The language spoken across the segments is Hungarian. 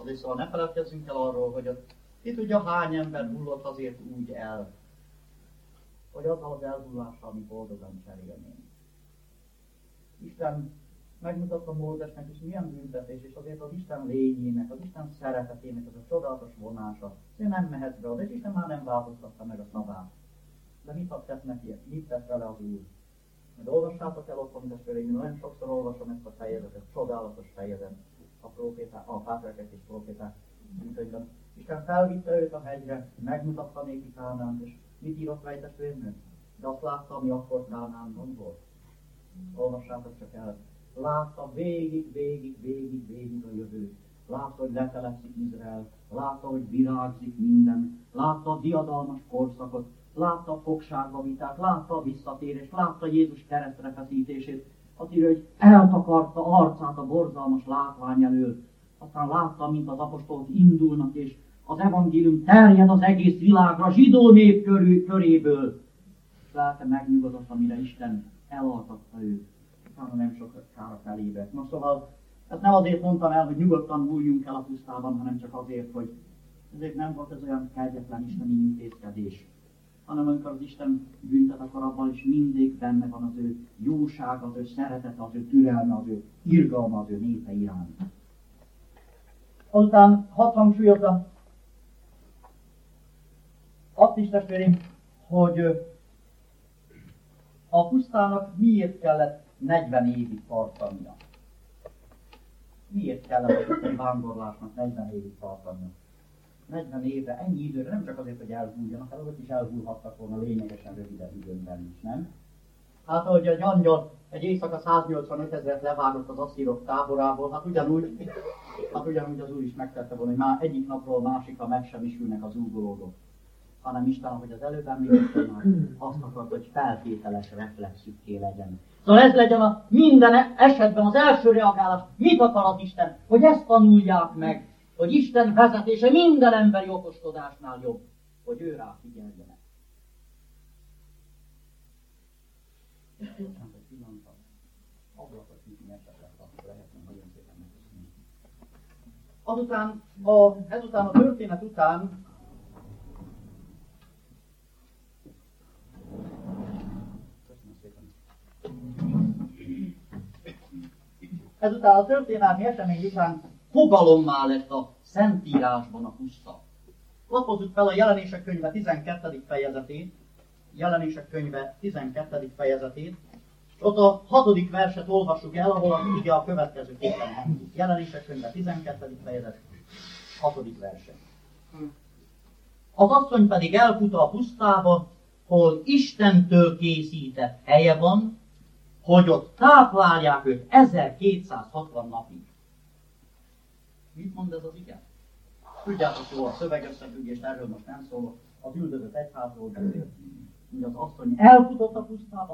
Azért szóval ne feledkezzünk el arról, hogy ki tudja hány ember hullott azért úgy el, hogy azzal az elhullással mi boldogan cserélnénk. Isten megmutatta Mózesnek is milyen büntetés, és azért az Isten lényének, az Isten szeretetének az a csodálatos vonása. Ő nem mehet be oda, és Isten már nem változtatta meg a szavát. De mit tett neki? Mit tett vele az Úr? Mert olvassátok el otthon, testvéreim, nagyon sokszor olvasom ezt a fejezetet, csodálatos fejezet, a Pátriárkák és Próféták könyvben. Isten felvitte őt a hegyre, megmutatta néki Kánánt, és mit írott rá, testvérnő? De azt látta, ami akkor Kánánban volt. Olvassátok csak el. Látta végig a jövőt. Látta, hogy letelepszik Izrael. Látta, hogy virágzik minden. Látta a diadalmas korszakot. Látta a fogságba vitát. Látta a visszatérést. Látta Jézus keresztre feszítését. Azt írja, hogy eltakarta arcát a borzalmas látvány elől. Aztán látta, mint az apostolok indulnak, és az evangélium terjed az egész világra, zsidó nép köréből. És lelke megnyugodott, amire Isten elaltatta őt. Utána nem sokára felébredt. Na szóval, ezt nem azért mondtam el, hogy nyugodtan bújjunk el a pusztában, hanem csak azért, hogy ezért nem volt ez olyan kegyetlen isteni intézkedés. Hanem amikor az Isten büntet, akkor abban is mindig benne van az ő jósága, az ő szeretete, az ő türelme, az ő irgalma, az ő népe iránt. Azután hadd hangsúlyozza azt is, testvéreim, hogy a pusztának miért kellett 40 évig tartania. Miért kellett a pusztai vándorlásnak 40 évig tartania? 40 évre, ennyi időre, nem csak azért, hogy elhúljanak, hanem hogy is elhúlhattak volna lényegesen rövidebb időben is, nem? Hát, ahogy egy angyal egy éjszaka 185 000 levágott az asszírok táborából, hát ugyanúgy az Úr is megtette volna, hogy már egyik napról másikra megsemmisülnek az ugolódok. Hanem Isten, ahogy az előbb említettem már, azt akart, hogy feltételes reflexükké legyen. Szóval ez legyen a minden esetben az első reagálás. Mit akar az Isten? Hogy ezt tanulják meg, hogy Isten vezetése minden emberi okoskodásnál jobb, hogy ő rá figyeljenek. Azután, ezután a történet után ezután a történelmi esemény után fogalommá lett a Szentírásban a puszta. Lapozzuk fel a Jelenések könyve 12. fejezetét, Jelenések könyve 12. fejezetét, és ott a 6. verset olvassuk el, ahol ugye a következőképpen hangzik. Jelenések könyve 12. fejezet, 6. verse. Az asszony pedig elfut a pusztába, hol Istentől készített helye van, hogy ott táplálják őt 1260 napig. Mit mond ez az ige? Tudjátok jól, a szövegösszefüggést, erről most nem szólok, az üldözött egyházról beszél. Hogy az asszony elfutott a pusztába,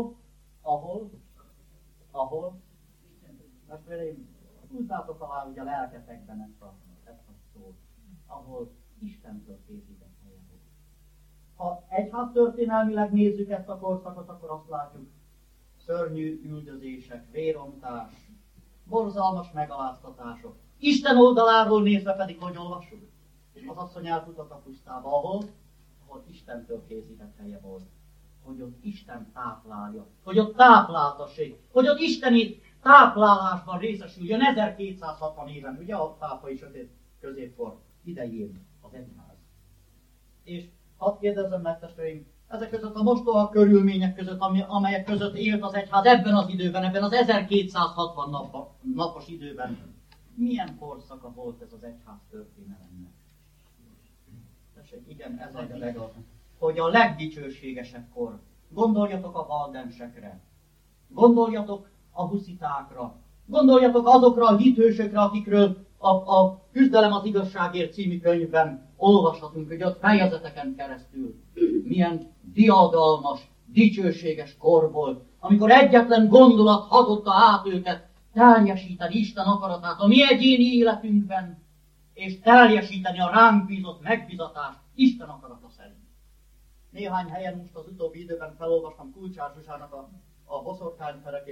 ahol, testvéreim, húzzátok alá ugye a lelketekben ezt a szót, ahol Istentől készített helye volt. Ha egyház történelmileg nézzük ezt a korszakot, akkor azt látjuk, szörnyű üldözések, vérontás, borzalmas megaláztatások. Isten oldaláról nézve pedig, hogy olvassuk? Az asszony elfutott a pusztába, ahol Istentől készített helye volt. Hogy ott Isten táplálja, hogy ott tápláltassék, hogy ott isteni táplálásban részesüljön 1260 éven, ugye a pápai sötét középkor idején az egyház. És hadd kérdezzem meg, testvéreim, ezek között a mostoha körülmények között, amelyek között élt az egyház ebben az időben, ebben az 1260 napos időben, milyen korszaka volt ez az egyház történelemnek? Tessék, igen, ez a hogy a legdicsőségesebb kor. Gondoljatok a valdensekre, gondoljatok a huszitákra, gondoljatok azokra a hithősökre, akikről a Küzdelem az igazságért című könyvben olvashatunk, hogy ott fejezeteken keresztül milyen diadalmas, dicsőséges kor volt, amikor egyetlen gondolat hadotta át őket teljesíteni Isten akaratát a mi egyéni életünkben, és teljesíteni a ránk bízott megbizatást Isten akarata szerint. Néhány helyen most az utóbbi időben felolvastam Kulcsár Zsuzsának a Boszorkányferek és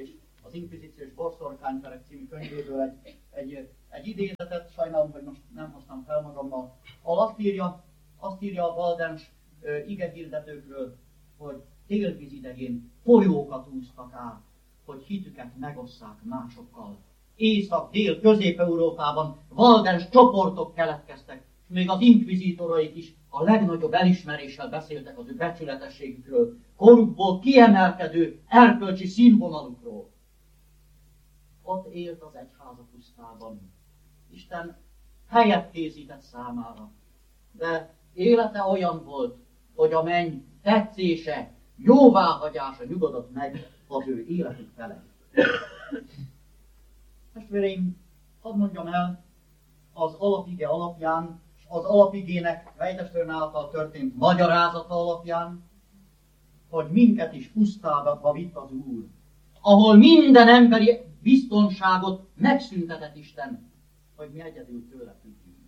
az Inkvizíciós Boszorkányperek című könyvéből egy idézetet, sajnálom, hogy most nem hoztam fel magammal, ahol azt írja a Valdens igehirdetőkről, hogy télvíz idején folyókat úsztak át, hogy hitüket megosszák másokkal. Észak-dél, Közép-Európában Valdens csoportok keletkeztek, és még az inkvizítoraik is a legnagyobb elismeréssel beszéltek az ő becsületességükről, korukból kiemelkedő erkölcsi színvonalukról. Ott élt az egyház a pusztában. Isten helyet készített számára, de élete olyan volt, hogy a menny tetszése, jóváhagyása nyugodott meg az ő életük felett. Testvéreim, hadd mondjam el az alapige alapján, az alapigének Vejtestőn által történt magyarázata alapján, hogy minket is pusztába vitt az Úr, ahol minden emberi biztonságot megszüntetett Isten, hogy mi egyedül tőle függünk.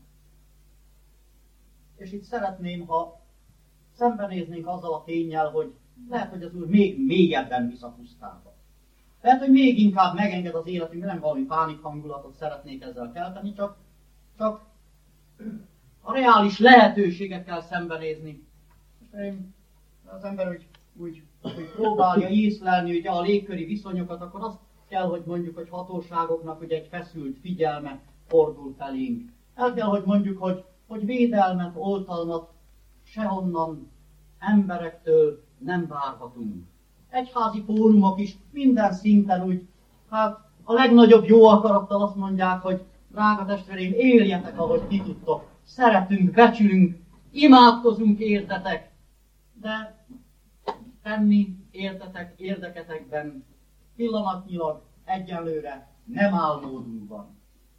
És itt szeretném, ha szembenéznénk azzal a ténnyel, hogy lehet, hogy az Úr még mélyebben visz a pusztába. Lehet, hogy még inkább megenged az életünk, nem valami pánik hangulatot szeretnék ezzel kelteni, csak a reális lehetőségekkel szembenézni. Az ember úgy próbálja észlelni ugye a légköri viszonyokat, akkor azt kell, hogy mondjuk, hogy hatóságoknak ugye egy feszült figyelme fordul felénk. El kell, hogy mondjuk, hogy védelmet, oltalmat sehonnan emberektől nem várhatunk. Egyházi fórumok is minden szinten úgy, a legnagyobb jó akarattal azt mondják, hogy drága testvéreim, éljetek, ahogy ti tudtok. Szeretünk, becsülünk, imádkozunk értetek, de tenni értetek, érdeketekben pillanatnyilag egyenlőre nem áll módunkban.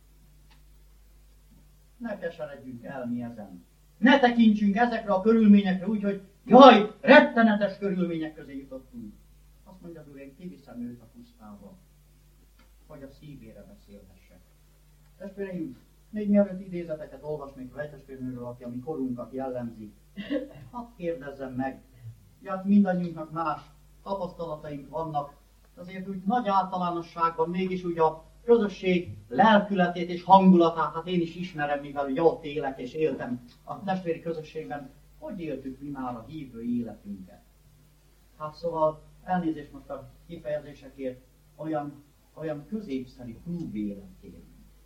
Ne keseredjünk el mi ezen. Ne tekintsünk ezekre a körülményekre úgy, hogy jaj, rettenetes körülmények közé jutottunk. Azt mondja az Úr, én kiviszem őt a pusztába, hogy a szívére beszélhessek. Testvéreim, még mielőtt idézeteket olvasnék a Vejtestvérnőről, aki a mi korunkat jellemzi, hadd kérdezzem meg, hogy mindannyiunknak más tapasztalataink vannak, azért úgy nagy általánosságban mégis úgy a közösség lelkületét és hangulatát, hát én is ismerem, mivel ugye ott élek és éltem a testvéri közösségben, hogy éltük mi már a hívő életünket. Hát szóval elnézést most a kifejezésekért, olyan középszerű klubéletként.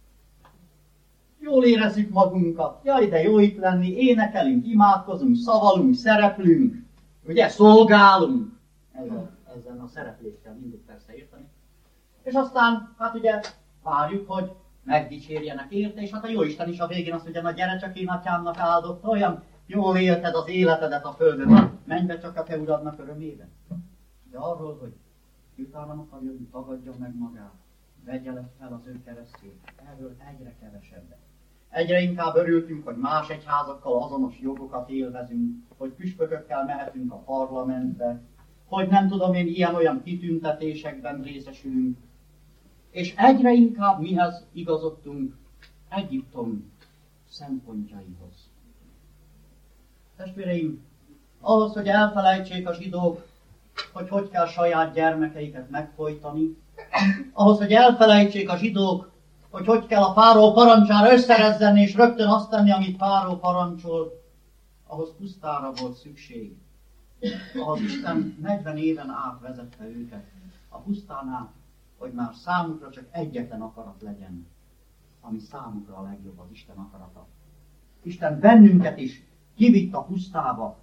Jól érezzük magunkat, jaj, de jó itt lenni, énekelünk, imádkozunk, szavalunk, szereplünk, ugye, szolgálunk. Ezzel a szerepléssel mindig persze érteni. És aztán, hát ugye, várjuk, hogy megdicsérjenek érte, és hát a Jóisten is a végén azt mondja, na gyere csak én atyámnak áldott, olyan jól élted az életedet a földön, na, menj be csak a te uradnak örömébe. De arról, hogy utána akar jönni, tagadjon meg magát, vegye fel az ő keresztjét, erről egyre kevesebbet. Egyre inkább örültünk, hogy más egyházakkal azonos jogokat élvezünk, hogy püspökökkel mehetünk a parlamentbe, hogy nem tudom én, ilyen-olyan kitüntetésekben részesülünk. És egyre inkább mihez igazodtunk? Egyiptom szempontjaihoz. Testvéreim, ahhoz, hogy elfelejtsék a zsidók, hogy kell saját gyermekeiket megfojtani, ahhoz, hogy elfelejtsék a zsidók, hogy kell a fáraó parancsára összerezzenni és rögtön azt tenni, amit fáraó parancsol, ahhoz pusztára volt szükség. Ahhoz Isten 40 éven át vezette őket a pusztánál, hogy már számukra csak egyetlen akarat legyen, ami számukra a legjobb, az Isten akarata. Isten bennünket is kivitt a pusztába,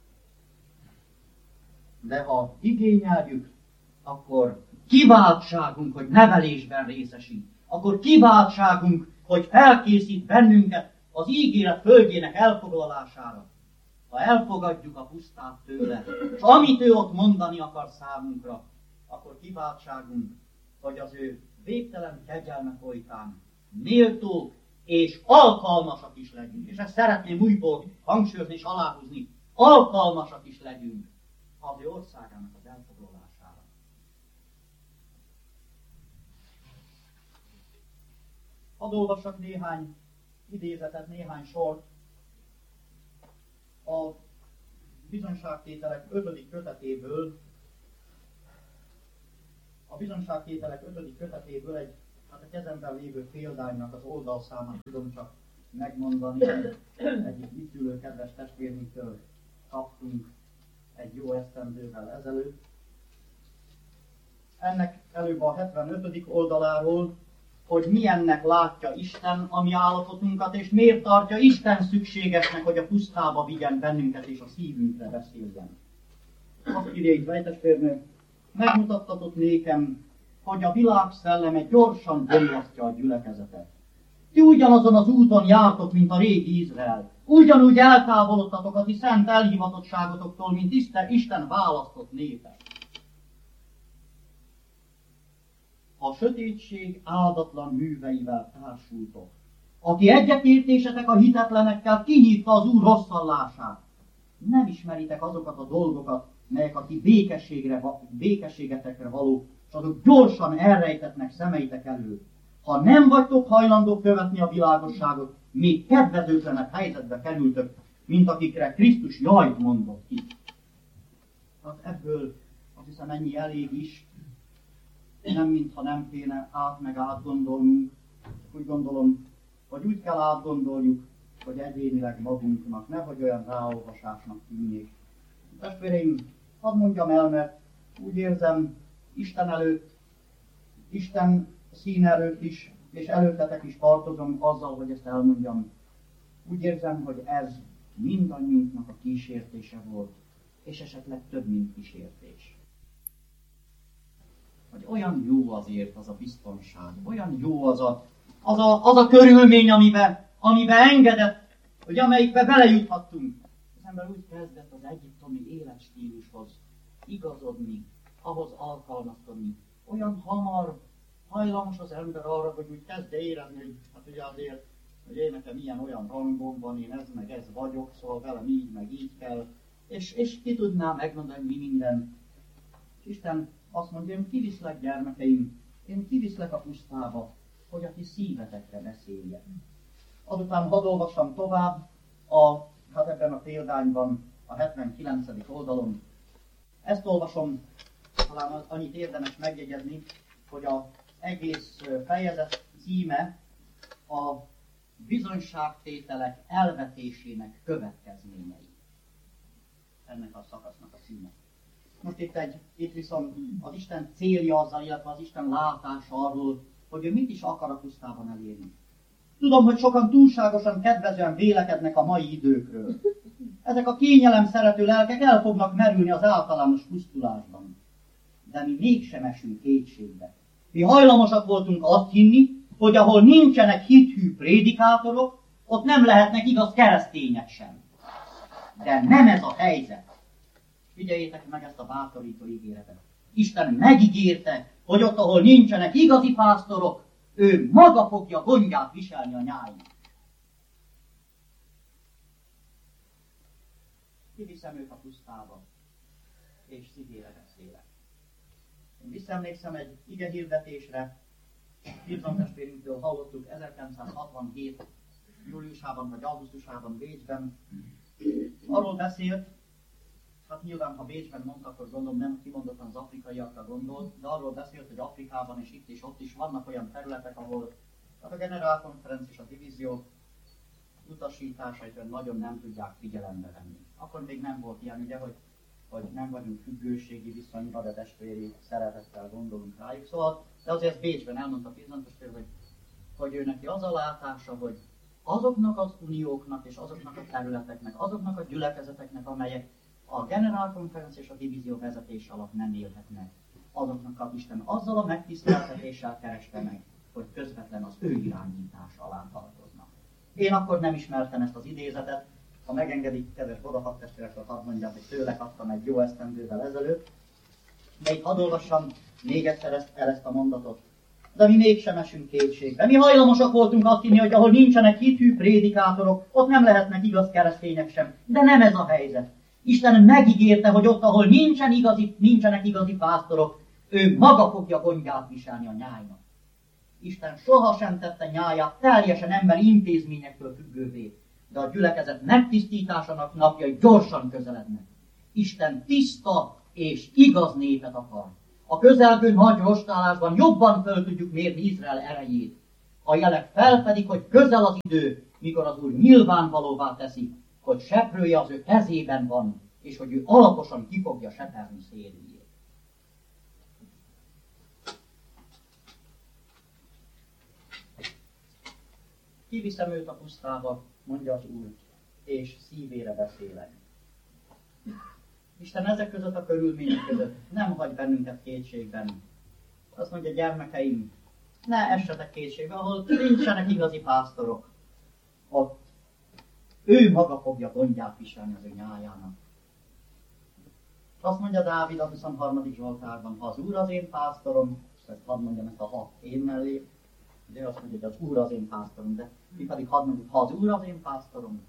de ha igényeljük, akkor kiváltságunk, hogy nevelésben részesít, akkor kiváltságunk, hogy felkészít bennünket az ígéret földjének elfoglalására. Ha elfogadjuk a pusztát tőle, és amit ő ott mondani akar számunkra, akkor kiváltságunk, hogy az ő végtelen kegyelme folytán méltók és alkalmasak is legyünk. És ezt szeretném újból hangsúlyozni és aláhúzni, alkalmasak is legyünk az ő országának az elfoglalására. Hadd olvassak néhány idézetet, néhány sort a bizonyságtételek 5. kötetéből, a bizonyságtételek 5. kötetéből a kezemben lévő példánynak az oldalszámát tudom csak megmondani. Egyik itt ülő kedves testvérünktől kaptunk egy jó esztendővel ezelőtt. Ennek előbb a 75. oldaláról, hogy milyennek látja Isten a mi állapotunkat, és miért tartja Isten szükségesnek, hogy a pusztába vigyen bennünket, és a szívünkre beszéljen. Azt írja itt vejtestvérnő, megmutattatott nékem, hogy a világ szelleme gyorsan gyomlasztja a gyülekezetet. Ti ugyanazon az úton jártok, mint a régi Izrael. Ugyanúgy eltávolodtatok a ti szent elhivatottságotoktól, mint Isten választott népe. A sötétség áldatlan műveivel társultok. Aki egyetértésetek a hitetlenekkel, kihívta az Úr rosszallását. Nem ismeritek azokat a dolgokat, melyek a ti békességetekre való, és azok gyorsan elrejtetnek szemeitek elől. Ha nem vagytok hajlandók követni a világosságot, még kedvezőtlenebb helyzetbe kerültök, mint akikre Krisztus jajt mondott ki. Hát ebből azt hiszem ennyi elég is, nem mintha nem kéne átgondolnunk. Úgy gondolom, hogy úgy kell átgondoljuk, hogy egyénileg magunknak, nehogy olyan ráolvasásnak tűnjék. Testvéreim, hadd mondjam el, mert úgy érzem, Isten előtt, Isten szín előtt is, és előttetek is tartozom azzal, hogy ezt elmondjam. Úgy érzem, hogy ez mindannyiunknak a kísértése volt, és esetleg több, mint kísértés. Hogy olyan jó azért az a biztonság, olyan jó az a körülmény, amiben engedett, hogy amelyikbe belejuthattunk. Az ember úgy kezdett az egyiptomi életstílushoz igazodni, ahhoz alkalmazkodni. Olyan hamar hajlamos az ember arra, hogy úgy kezdje érezni, hogy hát ugye azért, hogy én nekem ilyen olyan rangom van, én ez meg ez vagyok, szóval velem így meg így kell. És ki tudná megmondani mi minden. Isten azt mondja, én kiviszlek gyermekeim, én kiviszlek a pusztába, hogy a ti szívetekre beszéljen. Azután hadd olvassam tovább, hát ebben a példányban, a 79. oldalon. Ezt olvasom, talán annyit érdemes megjegyezni, hogy az egész fejezet címe a bizonyságtételek elvetésének következményei. Ennek a szakasznak a címe. Most itt viszont az Isten célja azzal, illetve az Isten látása arról, hogy ő mit is akar a pusztában elérni. Tudom, hogy sokan túlságosan kedvezően vélekednek a mai időkről. Ezek a kényelem szerető lelkek el fognak merülni az általános pusztulásban. De mi mégsem esünk kétségbe. Mi hajlamosak voltunk azt hinni, hogy ahol nincsenek hithű prédikátorok, ott nem lehetnek igaz keresztények sem. De nem ez a helyzet. Figyeljétek meg ezt a bátorító ígéretet. Isten megígérte, hogy ott, ahol nincsenek igazi pásztorok, ő maga fogja gondját viselni a nyájnak. Kiviszem őt a pusztába, és szívére beszélek. Én visszaemlékszem egy igehirdetésre, Gibson testvérünktől hallottuk 1967. júliusában vagy augusztusában Bécsben. Arról beszélt, hát nyilván, ha Bécsben mondta, akkor gondolom nem kimondottan az afrikaiakra gondolt, de arról beszélt, hogy Afrikában és itt és ott is vannak olyan területek, ahol a generálkonferenc és a divízió utasításait nagyon nem tudják figyelembe venni. Akkor még nem volt ilyen, ugye, hogy nem vagyunk függőségi viszonyban, de testvéri szeretettel gondolunk rájuk. Szóval, de azért Bécsben elmondta Gibson testvér, hogy ő neki az a látása, hogy azoknak az unióknak és azoknak a területeknek, azoknak a gyülekezeteknek, amelyek a generálkonferenc és a divízió vezetés alatt nem élhetnek, azoknak a Isten azzal a megtiszteltetéssel kereste meg, hogy közvetlen az ő irányítás alá tartoznak. Én akkor nem ismertem ezt az idézetet, ha megengedik, kedves Bodahat testvérekről, hadd mondjam, hogy tőle kaptam egy jó esztendővel ezelőtt, de itt hadd olvassam még egyszer ezt a mondatot. De mi mégsem esünk kétségbe. Mi hajlamosak voltunk azt hinni, hogy ahol nincsenek hithű prédikátorok, ott nem lehetnek igaz keresztények sem. De nem ez a helyzet. Isten megígérte, hogy ott, ahol nincsenek igazi pásztorok, ő maga fogja gondját viselni a nyájnak. Isten sohasem tette nyáját teljesen emberi intézményektől függővé, de a gyülekezet megtisztításának napjai gyorsan közelednek. Isten tiszta és igaz népet akar. a közelgő nagy rostálásban jobban föl tudjuk mérni Izrael erejét. A jelek felfedik, hogy közel az idő, mikor az Úr nyilvánvalóvá teszi, hogy seprője az ő kezében van, és hogy ő alaposan ki fogja seperni széljét. Kiviszem őt a pusztába, mondja az Úr, és szívére beszélek. Isten ezek között a körülmények között nem hagy bennünket kétségben. Azt mondja, gyermekeim, ne essetek kétségbe, ahol nincsenek igazi pásztorok. Ott ő maga fogja gondját viselni az ő nyájának. Azt mondja Dávid a 23. Zsoltárban, ha az Úr az én pásztorom, ezt hadd mondjam ezt a ha én mellé, de azt mondja, hogy az Úr az én pásztorom, de mi pedig hadd mondjuk, ha az Úr az én pásztorom,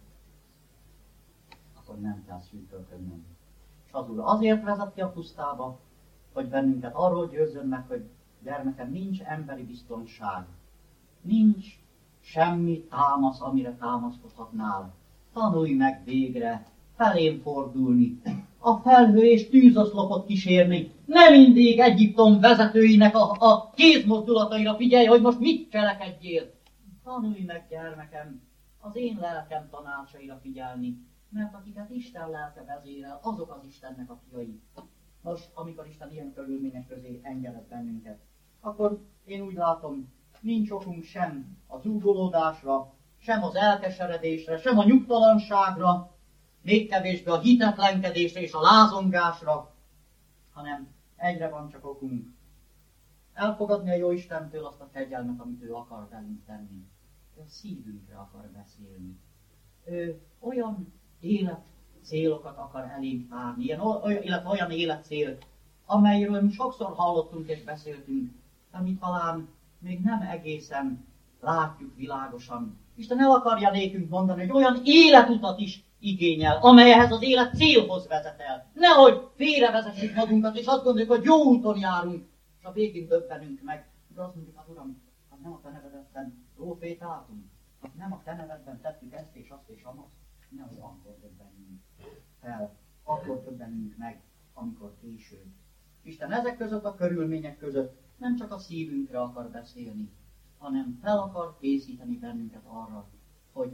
akkor nem kell szűkölködnöm. És az Úr azért vezet ki a pusztába, hogy bennünket arról győzzön meg, hogy gyermekem, nincs emberi biztonság. Nincs semmi támasz, amire támaszkodhatnál. Tanulj meg végre felém fordulni, a felhő és tűzoszlopot kísérni. Ne mindig Egyiptom vezetőinek a kézmozdulataira figyelj, hogy most mit cselekedjél. Tanulj meg, gyermekem, az én lelkem tanácsaira figyelni, mert akiket Isten lelke vezérel, azok az Istennek a fiai. Most, amikor Isten ilyen körülmények közé engedett bennünket, akkor én úgy látom, nincs okunk sem a zúgolódásra, sem az elkeseredésre, sem a nyugtalanságra, még kevésbé a hitetlenkedésre és a lázongásra, hanem egyre van csak okunk. Elfogadni a jó Istentől azt a kegyelmet, amit ő akar velünk tenni. Ő a szívünkre akar beszélni. Ő olyan életcélokat akar elénk várni, illetve olyan életcélt, amelyről mi sokszor hallottunk és beszéltünk, amit talán még nem egészen látjuk világosan. Isten el akarja nékünk mondani, hogy olyan életutat is igényel, amelyhez az élet célhoz vezet el. Nehogy félrevezessük magunkat, és azt gondoljuk, hogy jó úton járunk, és a végén döbbenünk meg. De azt mondjuk, hát Uram, hát nem a te nevedben profétáltunk, hát nem a te nevedben tettük ezt és azt és amazt. Nehogy akkor döbbenünk fel, akkor döbbenünk meg, amikor később. Isten ezek között a körülmények között nem csak a szívünkre akar beszélni, hanem fel akar készíteni bennünket arra, hogy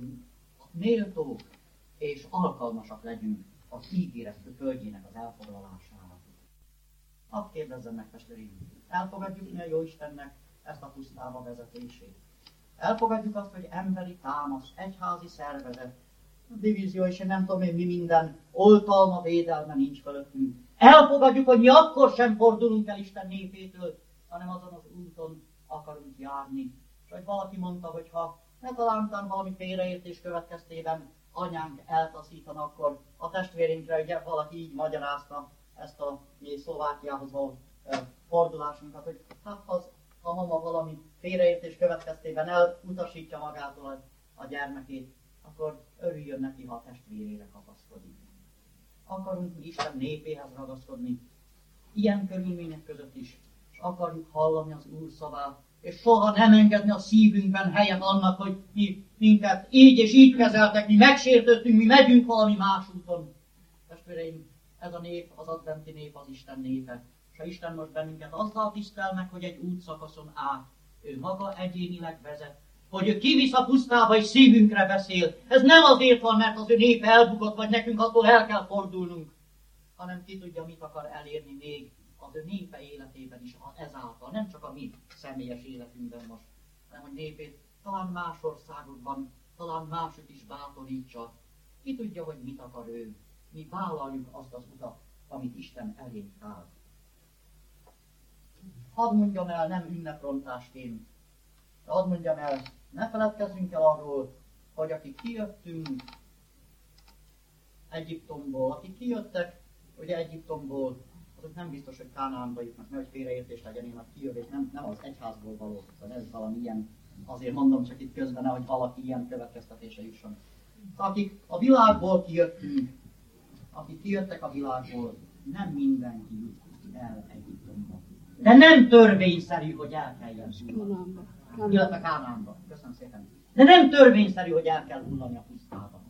méltók és alkalmasak legyünk az ígéret földjének az elfoglalására. Hadd kérdezzem meg, testvéreim, elfogadjuk mi a jó Istennek ezt a pusztába vezetését? Elfogadjuk azt, hogy emberi támasz, egyházi szervezet, divízió és nem tudom én mi minden, oltalma, védelme nincs fölöttünk. Elfogadjuk, hogy mi akkor sem fordulunk el Isten népétől, hanem azon az úton akarunk járni. És hogy valaki mondta, hogy ha ne talántán valami félreértés következtében anyánk eltaszítana, akkor a testvérinkre ugye valaki így magyarázta ezt a mi Szlovákiához való fordulásunkat, hogy hát ha mama valami félreértés következtében elutasítja magától a gyermekét, akkor örüljön neki, ha a testvérére kapaszkodik. Akarunk mi Isten népéhez ragaszkodni, ilyen körülmények között is, és akarjuk hallani az Úr szavát, és soha nem engedni a szívünkben helyet annak, hogy minket így és így kezeltek, mi megsértődtünk, mi megyünk valami más úton. Testvéreim, ez a nép, az adventi nép, az Isten népe. És ha Isten most bennünket azzal tisztel meg, hogy egy útszakaszon át, ő maga egyénileg vezet, hogy ő kivisz a pusztába és szívünkre beszél. Ez nem azért van, mert az ő népe elbukott, vagy nekünk attól el kell fordulnunk, hanem ki tudja, mit akar elérni még az ő népe életében is ezáltal. Nem csak a mi személyes életünkben most, hanem a népét talán más országokban, talán mások is bátorítsa. Ki tudja, hogy mit akar ő. Mi vállaljuk azt az utat, amit Isten elénk áll. Hadd mondjam el, nem ünneprontásként, de hadd mondjam el, ne feledkezzünk el arról, hogy akik kijöttünk Egyiptomból, akik kijöttek ugye Egyiptomból, azok nem biztos, hogy Kánaánba jutnak, nehogy félreértés legyen, én a kijövés nem az egyházból való, szóval ez valami ilyen, azért mondom csak itt közben, nehogy valaki ilyen következtetése jusson. Akik a világból kijöttünk, akik kijöttek a világból, nem mindenki jut el Egyiptomba. De nem törvényszerű, hogy el kelljen hullani. Illetve Kánaánba. Köszönöm szépen. De nem törvényszerű, hogy el kell hullani a pusztába.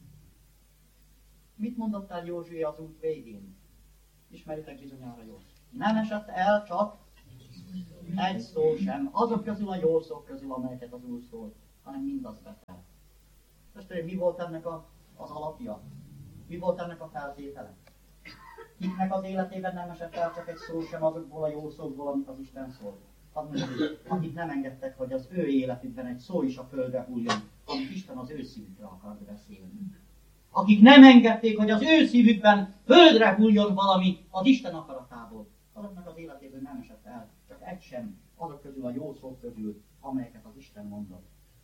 Mit mondott el Józsué az út végén? Ismeritek bizonyára jól. Nem esett el csak egy szó sem, azok közül a jó szók közül, amelyeket az Úr szólt, hanem mindaz betelt. Most mi volt ennek az alapja? Mi volt ennek a feltétele? Kiknek az életében nem esett el csak egy szó sem azokból a jó szókból, amit az Isten szólt? Akik nem engedtek, hogy az ő életükben egy szó is a földre hulljon, amit Isten az ő szívükre akart beszélni. Akik nem engedték, hogy az ő szívükben földre hulljon valami az Isten akaratából, azoknak az életéből nem esett el csak egy sem azok közül a jó szók közül, amelyeket az Isten mondott.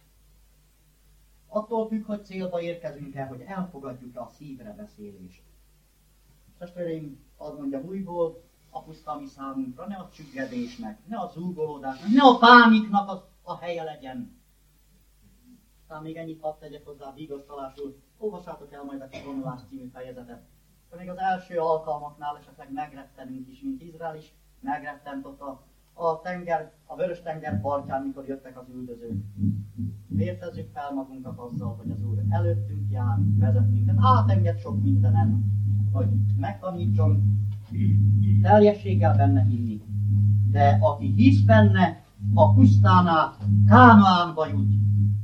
Attól függ, hogy célba érkezünk-e, hogy elfogadjuk-e a szívre beszélést. Testvéreim, azt mondja újból, a puszta mi számunkra ne a csüggedésnek, ne a zúgolódásnak, ne a pániknak a helye legyen. Aztán még ennyit hadd tegyek hozzá vigasztalásul, olvassátok el majd a Kivonulás című fejezetet. Még az első alkalmaknál esetleg megrettenünk is, mint Izrael is megrettent ott a Vörös-tenger partján, mikor jöttek az üldözők. Vértezzük fel magunkat azzal, hogy az Úr előttünk jár, vezet minket, átenged sok mindenen, hogy megtanítson teljességgel benne hinni. De aki hisz benne, a pusztán át Kánaánba jut.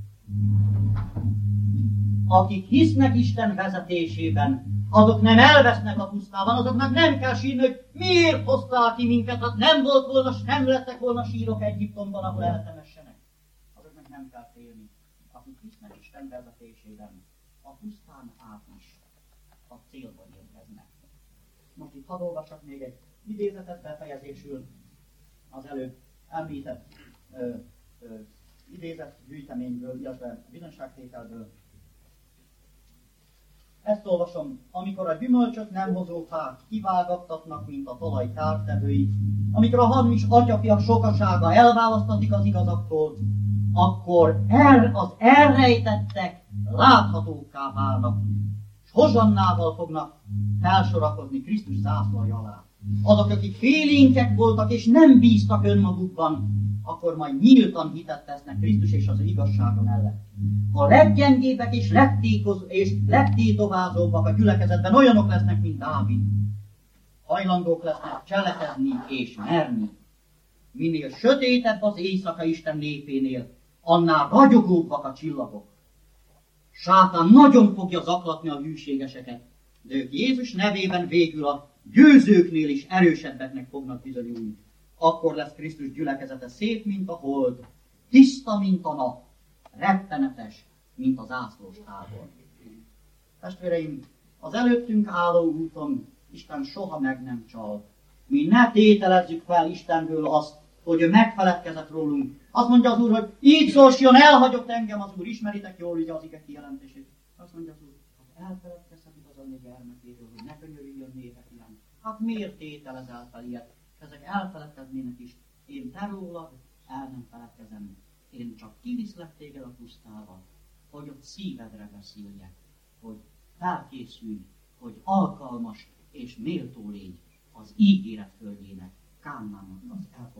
Akik hisznek Isten vezetésében, azok nem elvesznek a pusztában, azoknak nem kell sírni, hogy miért hoztál ki minket, hát nem volt volna, nem lettek volna sírok Egyiptomban, ahol eltemessenek. Azoknak nem kell félni. Akik hisznek Isten vezetésében, a pusztán át is a célba érkeznek. Most itt hadd olvassak még egy idézetet befejezésül az előbb említett idézett gyűjteményből, illetve bizonyságtételből. Ezt olvasom, amikor a gyümölcsöt nem hozó fák kivágattatnak, mint a talaj kártevői, amikor a hamis atyafiak sokasága elválasztatik az igazaktól, akkor az elrejtettek láthatókká válnak, és hozsannával fognak felsorakozni Krisztus zászlaja alá. Azok, akik félénkek voltak és nem bíztak önmagukban, akkor majd nyíltan hitet tesznek Krisztus és az igazsága mellett. A leggyengébbek és legtétovázóbbak a gyülekezetben olyanok lesznek, mint Dávid. Hajlandók lesznek cselekedni és merni. Minél sötétebb az éjszaka Isten népénél, annál ragyogóbbak a csillagok. Sátán nagyon fogja zaklatni a hűségeseket, de ők Jézus nevében végül a győzőknél is erősebbeknek fognak bizonyulni. Akkor lesz Krisztus gyülekezete szép, mint a hold, tiszta, mint a nap, rettenetes, mint az ászlós tábor. Testvéreim, az előttünk álló úton Isten soha meg nem csal. Mi ne tételezzük fel Istenből azt, hogy ő megfeledkezett rólunk. Azt mondja az Úr, hogy így szól Sion, elhagyott engem az Úr. Ismeritek jól ugye az ige kijelentését. Azt mondja az Úr, hogy elfeledkezhet az anyja gyermekéről, hogy ne könyörüljön névek iránt. Hát miért tételezel fel ilyet? Ezek elfeledkeznének is. Én te rólad el nem feledkezem. Én csak kiviszlek téged a pusztába, hogy ott szívedre beszéljek, hogy felkészülj, hogy alkalmas és méltó légy az ígéret földjének, Kánaánnak az elfogadására.